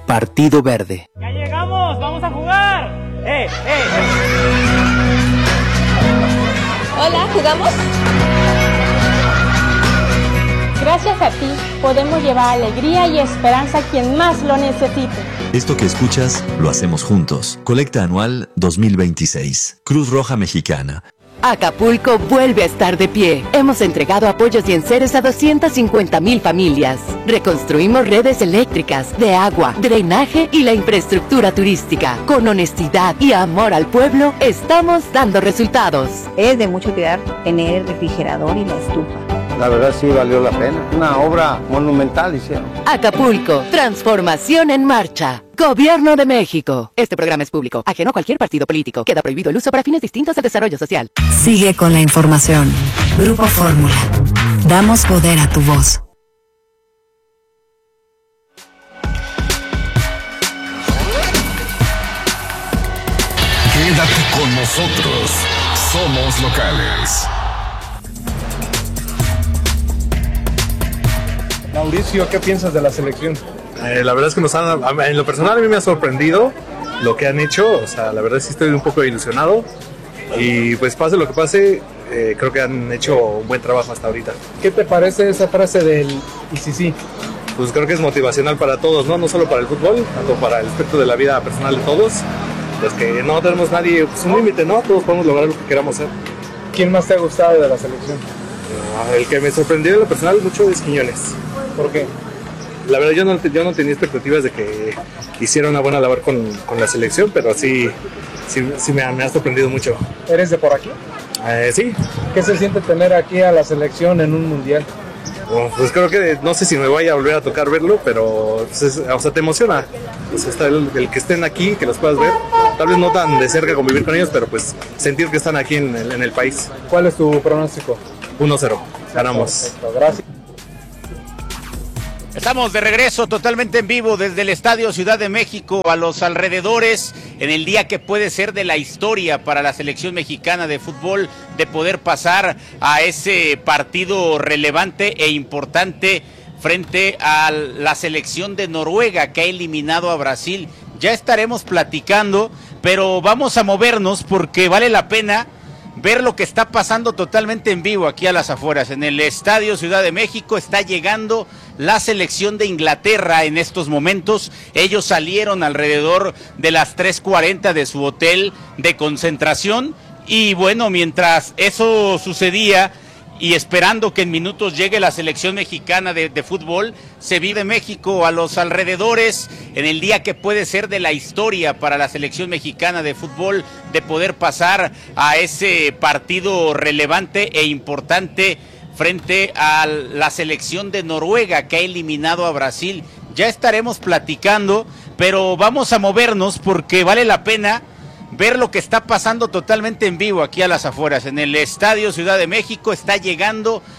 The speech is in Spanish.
Partido Verde. ¡Ya llegamos! ¡Vamos a jugar! Hola, ¿jugamos? Gracias a ti, podemos llevar alegría y esperanza a quien más lo necesite. Esto que escuchas, lo hacemos juntos. Colecta anual 2026. Cruz Roja Mexicana. Acapulco vuelve a estar de pie. Hemos entregado apoyos y enseres a 250,000 familias. Reconstruimos redes eléctricas, de agua, drenaje y la infraestructura turística. Con honestidad y amor al pueblo, estamos dando resultados. Es de mucho cuidar tener el refrigerador y la estufa. La verdad sí valió la pena. Una obra monumental hicieron. Acapulco, transformación en marcha. Gobierno de México. Este programa es público, ajeno a cualquier partido político. Queda prohibido el uso para fines distintos del desarrollo social. Sigue con la información. Grupo Fórmula. Damos poder a tu voz. Quédate con nosotros. Somos locales. Mauricio, ¿qué piensas de la selección? La verdad es que en lo personal a mí me ha sorprendido lo que han hecho, o sea, la verdad sí estoy un poco ilusionado y pues pase lo que pase, creo que han hecho un buen trabajo hasta ahorita. ¿Qué te parece esa frase del y sí? Pues creo que es motivacional para todos, ¿no? No solo para el fútbol, tanto para el aspecto de la vida personal de todos, pues que no tenemos nadie, pues un límite, ¿no? Todos podemos lograr lo que queramos hacer. ¿Quién más te ha gustado de la selección? El que me sorprendió en lo personal mucho es Quiñones. ¿Por qué? La verdad yo no tenía expectativas de que hiciera una buena labor con la selección, pero sí me ha sorprendido mucho. ¿Eres de por aquí? Sí. ¿Qué se siente tener aquí a la selección en un mundial? Pues creo que no sé si me vaya a volver a tocar verlo, pero pues o sea, te emociona. Pues está el que estén aquí, que los puedas ver, tal vez no tan de cerca convivir con ellos, pero pues sentir que están aquí en el país. ¿Cuál es tu pronóstico? 1-0, ganamos. Perfecto, gracias. Estamos de regreso totalmente en vivo desde el Estadio Ciudad de México a los alrededores en el día que puede ser de la historia para la selección mexicana de fútbol de poder pasar a ese partido relevante e importante frente a la selección de Noruega que ha eliminado a Brasil. Ya estaremos platicando, pero vamos a movernos porque vale la pena ver lo que está pasando totalmente en vivo aquí a las afueras. En el Estadio Ciudad de México está llegando la selección de Inglaterra en estos momentos. Ellos salieron alrededor de las 3:40 de su hotel de concentración y bueno, mientras eso sucedía y esperando que en minutos llegue la selección mexicana de fútbol, se vive México a los alrededores en el día que puede ser de la historia para la selección mexicana de fútbol de poder pasar a ese partido relevante e importante frente a la selección de Noruega que ha eliminado a Brasil. Ya estaremos platicando, pero vamos a movernos porque vale la pena ver lo que está pasando totalmente en vivo aquí a las afueras. En el Estadio Ciudad de México está llegando